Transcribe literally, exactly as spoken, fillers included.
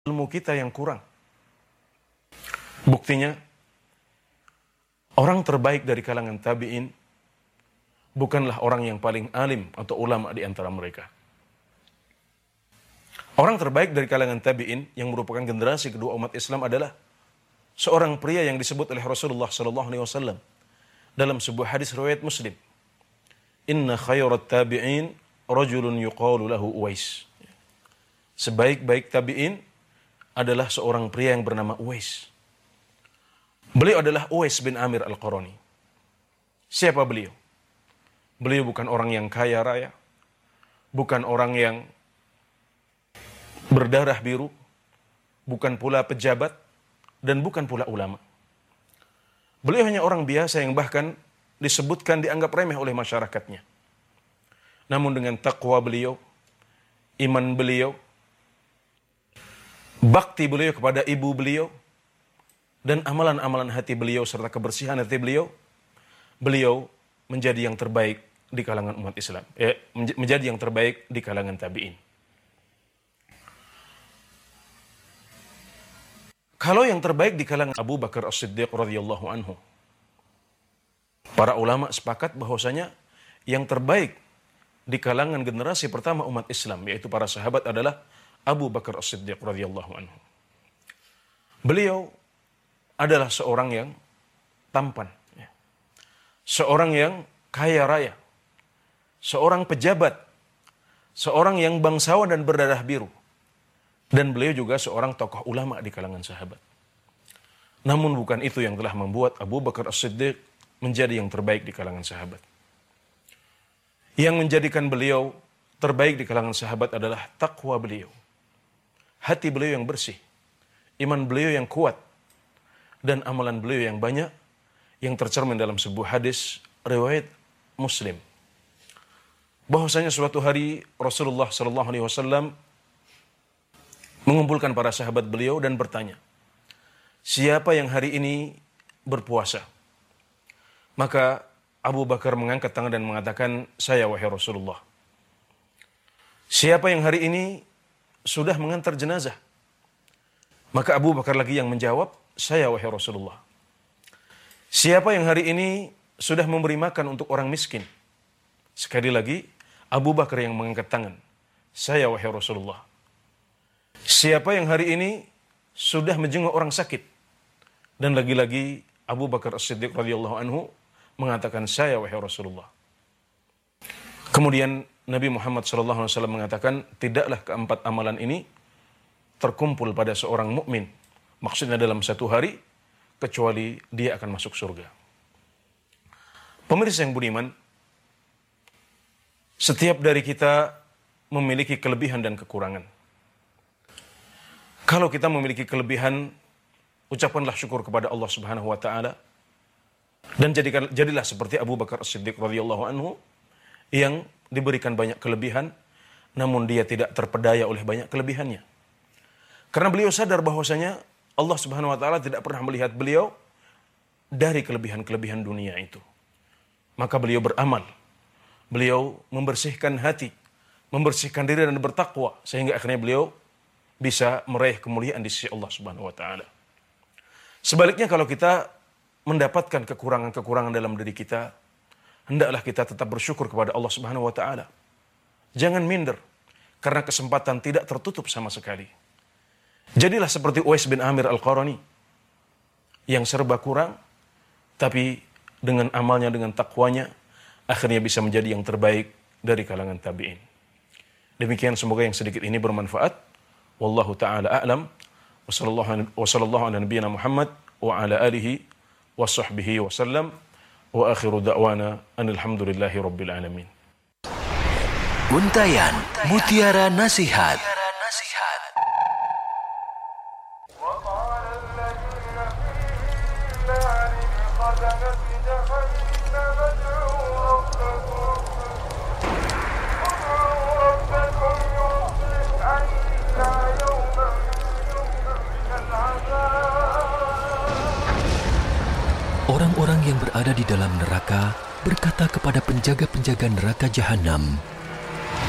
ilmu kita yang kurang. Buktinya, orang terbaik dari kalangan tabi'in bukanlah orang yang paling alim atau ulama di antara mereka. Orang terbaik dari kalangan tabi'in yang merupakan generasi kedua umat Islam adalah seorang pria yang disebut oleh Rasulullah sallallahu alaihi wasallam dalam sebuah hadis riwayat Muslim. Inna khairat tabi'in rajulun yuqalu lahu Uwais. Sebaik-baik tabi'in adalah seorang pria yang bernama Uwais. Beliau adalah Uwais bin Amir Al-Qarani. Siapa beliau? Beliau bukan orang yang kaya raya, bukan orang yang berdarah biru, bukan pula pejabat, dan bukan pula ulama. Beliau hanya orang biasa yang bahkan disebutkan dianggap remeh oleh masyarakatnya. Namun dengan takwa beliau, iman beliau, bakti beliau kepada ibu beliau, dan amalan-amalan hati beliau serta kebersihan hati beliau, beliau menjadi yang terbaik di kalangan umat Islam. Eh, menjadi yang terbaik di kalangan tabi'in. Kalau yang terbaik di kalangan Abu Bakar As-Siddiq radhiyallahu anhu, para ulama sepakat bahwasanya yang terbaik di kalangan generasi pertama umat Islam, yaitu para sahabat, adalah Abu Bakar As-Siddiq radhiyallahu anhu. Beliau adalah seorang yang tampan, ya. Seorang yang kaya raya, seorang pejabat, seorang yang bangsawan dan berdarah biru, dan beliau juga seorang tokoh ulama di kalangan sahabat. Namun bukan itu yang telah membuat Abu Bakar As-Siddiq menjadi yang terbaik di kalangan sahabat. Yang menjadikan beliau terbaik di kalangan sahabat adalah takwa beliau, hati beliau yang bersih, iman beliau yang kuat, dan amalan beliau yang banyak, yang tercermin dalam sebuah hadis riwayat Muslim. Bahwasanya suatu hari Rasulullah sallallahu alaihi wasallam mengumpulkan para sahabat beliau dan bertanya, siapa yang hari ini berpuasa? Maka Abu Bakar mengangkat tangan dan mengatakan, saya wahai Rasulullah. Siapa yang hari ini sudah mengantar jenazah? Maka Abu Bakar lagi yang menjawab, saya wahai Rasulullah. Siapa yang hari ini sudah memberi makan untuk orang miskin? Sekali lagi, Abu Bakar yang mengangkat tangan, saya wahai Rasulullah. Siapa yang hari ini sudah menjenguk orang sakit? Dan lagi-lagi Abu Bakar As-Siddiq radhiyallahu anhu mengatakan, saya wahai Rasulullah. Kemudian Nabi Muhammad shallallahu alaihi wasallam mengatakan, tidaklah keempat amalan ini terkumpul pada seorang mukmin, maksudnya dalam satu hari, kecuali dia akan masuk surga. Pemirsa yang budiman, setiap dari kita memiliki kelebihan dan kekurangan. Kalau kita memiliki kelebihan, ucapkanlah syukur kepada Allah Subhanahu wa taala, dan jadikan, jadilah seperti Abu Bakar As-Siddiq radhiyallahu anhu yang diberikan banyak kelebihan, namun dia tidak terpedaya oleh banyak kelebihannya. Karena beliau sadar bahwasanya Allah Subhanahu wa taala tidak pernah melihat beliau dari kelebihan-kelebihan dunia itu. Maka beliau beramal. Beliau membersihkan hati, membersihkan diri dan bertakwa, sehingga akhirnya beliau bisa meraih kemuliaan di sisi Allah Subhanahu wa taala. Sebaliknya, kalau kita mendapatkan kekurangan-kekurangan dalam diri kita, hendaklah kita tetap bersyukur kepada Allah Subhanahu wa taala. Jangan minder, karena kesempatan tidak tertutup sama sekali. Jadilah seperti Uwais bin Amir Al-Qarani yang serba kurang, tapi dengan amalnya, dengan takwanya, akhirnya bisa menjadi yang terbaik dari kalangan tabi'in. Demikian, semoga yang sedikit ini bermanfaat. Wallahu ta'ala a'lam. Wa sallallahu ala nabiyyina Muhammad wa ala alihi wa sahbihi wa sallam. Wa akhiru da'wana anilhamdulillahi rabbil alamin. Untayan Mutiara Nasihat. Orang-orang yang berada di dalam neraka berkata kepada penjaga-penjaga neraka Jahanam,